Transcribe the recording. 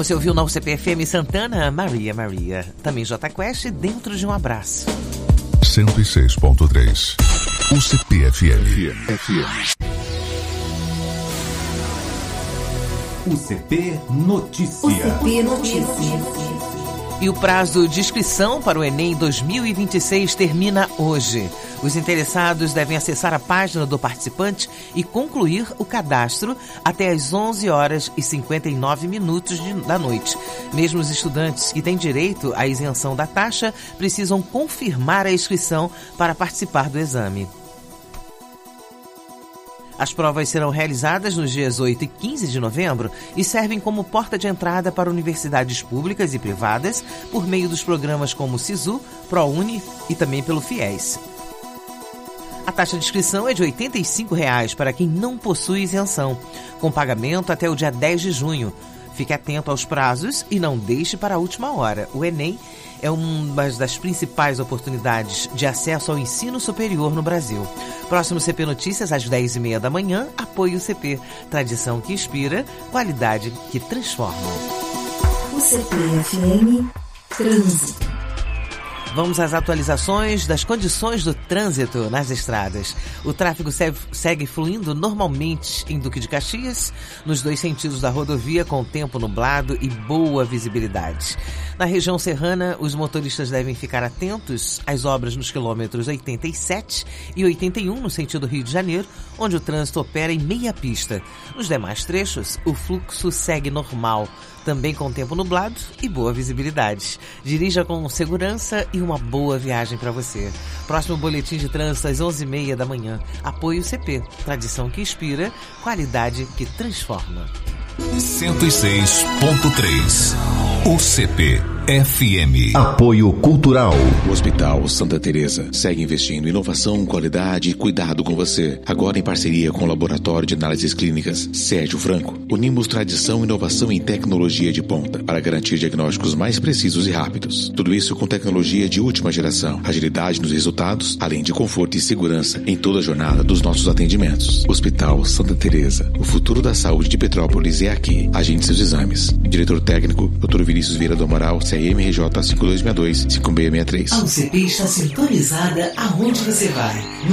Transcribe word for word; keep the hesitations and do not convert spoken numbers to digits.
você ouviu na U C P F M Santana, Maria Maria. Também J Quest, Dentro de um Abraço. cento e seis ponto três. U C P F M. U C P Notícia. U C P Notícia. E o prazo de inscrição para o Enem dois mil e vinte e seis termina hoje. Os interessados devem acessar a página do participante e concluir o cadastro até às onze horas e cinquenta e nove minutos de, da noite. Mesmo os estudantes que têm direito à isenção da taxa precisam confirmar a inscrição para participar do exame. As provas serão realizadas nos dias oito e quinze de novembro e servem como porta de entrada para universidades públicas e privadas por meio dos programas como SISU, ProUni e também pelo FIES. A taxa de inscrição é de oitenta e cinco reais para quem não possui isenção, com pagamento até o dia dez de junho. Fique atento aos prazos e não deixe para a última hora. O Enem é uma das principais oportunidades de acesso ao ensino superior no Brasil. Próximo C P Notícias, às dez e meia da manhã, apoie o C P. Tradição que inspira, qualidade que transforma. U C P F M Trânsito. Vamos às atualizações das condições do trânsito nas estradas. O tráfego segue fluindo normalmente em Duque de Caxias, nos dois sentidos da rodovia, com tempo nublado e boa visibilidade. Na região serrana, os motoristas devem ficar atentos às obras nos quilômetros oitenta e sete e oitenta e um, no sentido Rio de Janeiro, onde o trânsito opera em meia pista. Nos demais trechos, o fluxo segue normal, também com tempo nublado e boa visibilidade. Dirija com segurança e uma boa viagem para você. Próximo boletim de trânsito às onze e meia da manhã. Apoie o C P. Tradição que inspira, qualidade que transforma. cento e seis ponto três. U C P F M. Apoio Cultural. O Hospital Santa Teresa segue investindo em inovação, qualidade e cuidado com você. Agora em parceria com o Laboratório de Análises Clínicas Sérgio Franco, unimos tradição, inovação e tecnologia de ponta para garantir diagnósticos mais precisos e rápidos. Tudo isso com tecnologia de última geração, agilidade nos resultados, além de conforto e segurança em toda a jornada dos nossos atendimentos. Hospital Santa Teresa. O futuro da saúde de Petrópolis é aqui. Agende seus exames. Diretor técnico, doutor Vinícius Vieira do Amaral, C M R J cinco dois seis dois, cinco seis seis três. A U C P está sintonizada aonde você vai.